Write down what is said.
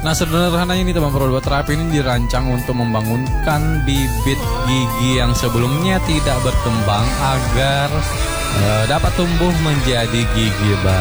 Nah sederhananya ini teman Pro, terapi ini dirancang untuk membangunkan bibit gigi yang sebelumnya tidak berkembang agar dapat tumbuh menjadi gigi baru.